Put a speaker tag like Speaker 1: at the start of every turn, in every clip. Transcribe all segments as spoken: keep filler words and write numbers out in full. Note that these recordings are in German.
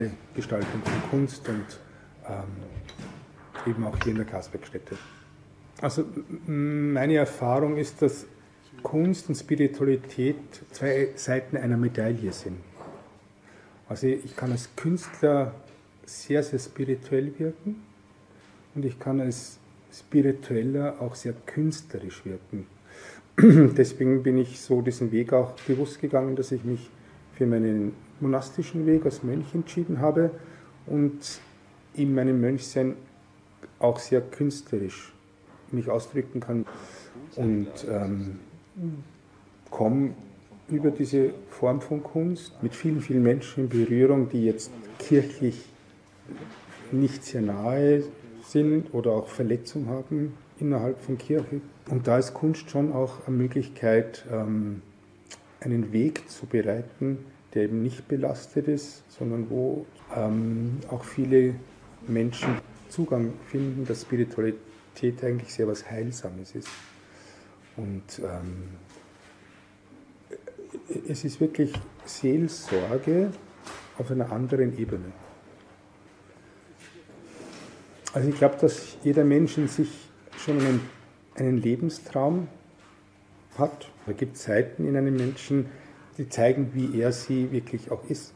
Speaker 1: Gestaltung von Kunst und ähm, eben auch hier in der Kasbergstätte. Also meine Erfahrung ist, dass Kunst und Spiritualität zwei Seiten einer Medaille sind. Also ich kann als Künstler sehr, sehr spirituell wirken und ich kann als Spiritueller auch sehr künstlerisch wirken. Deswegen bin ich so diesen Weg auch bewusst gegangen, dass ich mich für meinen monastischen Weg als Mönch entschieden habe und in meinem Mönchsein auch sehr künstlerisch mich ausdrücken kann und ähm, komme über diese Form von Kunst mit vielen, vielen Menschen in Berührung, die jetzt kirchlich nicht sehr nahe sind oder auch Verletzungen haben innerhalb von Kirche. Und da ist Kunst schon auch eine Möglichkeit, ähm, einen Weg zu bereiten, der eben nicht belastet ist, sondern wo ähm, auch viele Menschen Zugang finden, dass Spiritualität eigentlich sehr was Heilsames ist. Und ähm, es ist wirklich Seelsorge auf einer anderen Ebene. Also ich glaube, dass jeder Mensch in sich schon einen, einen Lebenstraum hat. Da gibt es Seiten in einem Menschen, die zeigen, wie er sie wirklich auch ist.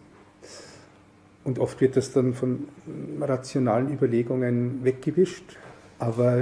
Speaker 1: Und oft wird das dann von rationalen Überlegungen weggewischt, aber